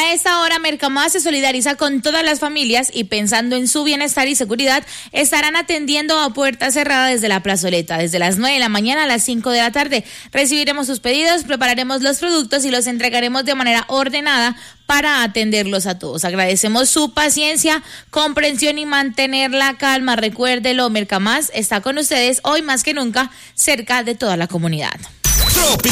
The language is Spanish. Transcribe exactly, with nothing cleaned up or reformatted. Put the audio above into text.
A esta hora, Mercamás se solidariza con todas las familias y pensando en su bienestar y seguridad, estarán atendiendo a puerta cerrada desde la plazoleta, desde las nueve de la mañana a las cinco de la tarde. Recibiremos sus pedidos, prepararemos los productos y los entregaremos de manera ordenada para atenderlos a todos. Agradecemos su paciencia, comprensión y mantener la calma. Recuérdelo, Mercamás está con ustedes hoy más que nunca, cerca de toda la comunidad.